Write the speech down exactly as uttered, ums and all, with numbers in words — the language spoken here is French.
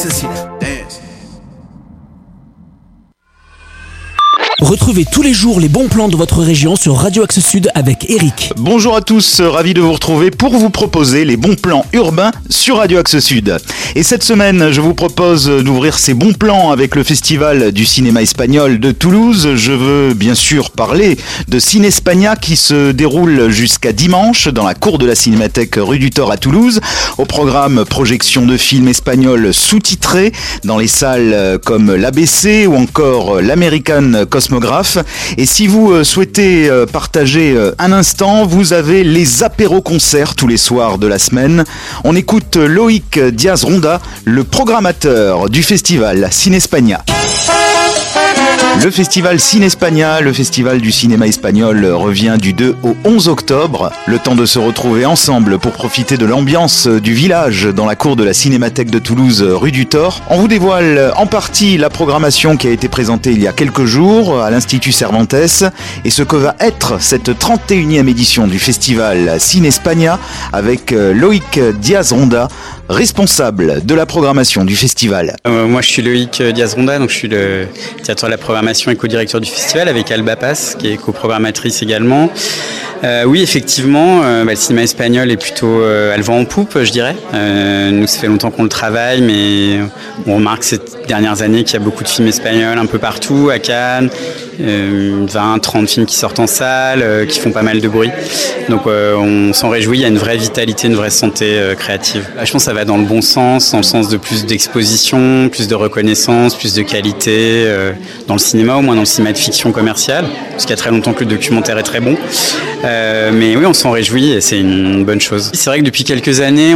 Retrouvez tous les jours les bons plans de votre région sur Radio Axe Sud avec Eric. Bonjour à tous, ravi de vous retrouver pour vous proposer les bons plans urbains sur Radio Axe Sud. Et cette semaine, je vous propose d'ouvrir ces bons plans avec le Festival du cinéma espagnol de Toulouse. Je veux bien sûr parler de Cinespagna qui se déroule jusqu'à dimanche dans la cour de la Cinémathèque rue du Thor à Toulouse. Au programme, projection de films espagnols sous-titrés dans les salles comme l'A B C ou encore l'American Cosmograph. Et si vous souhaitez partager un instant, vous avez les apéros-concerts tous les soirs de la semaine. On écoute Loïc Diaz-Ronda, le programmateur du festival Cinespagna. Le festival Cinespagna, le festival du cinéma espagnol, revient du deux au onze octobre. Le temps de se retrouver ensemble pour profiter de l'ambiance du village dans la cour de la Cinémathèque de Toulouse, rue du Thor. On vous dévoile en partie la programmation qui a été présentée il y a quelques jours à l'Institut Cervantes et ce que va être cette trente et unième édition du festival Cinespagna avec Loïc Diaz-Ronda, responsable de la programmation du festival. Euh, moi je suis Loïc Diaz-Ronda, donc je suis le directeur de la programmation et co-directeur du festival avec Alba Paz qui est coprogrammatrice également. Euh, oui, effectivement, euh, bah, le cinéma espagnol est plutôt euh, elle vend en poupe, je dirais. Euh, nous, ça fait longtemps qu'on le travaille, mais on remarque ces dernières années qu'il y a beaucoup de films espagnols un peu partout, à Cannes, euh, vingt, trente films qui sortent en salle, euh, qui font pas mal de bruit. Donc euh, on s'en réjouit, il y a une vraie vitalité, une vraie santé euh, créative. Là, je pense que ça va dans le bon sens, dans le sens de plus d'exposition, plus de reconnaissance, plus de qualité euh, dans le cinéma, au moins dans le cinéma de fiction commerciale, parce qu'il y a très longtemps que le documentaire est très bon. Euh, mais oui, on s'en réjouit et c'est une bonne chose. C'est vrai que depuis quelques années,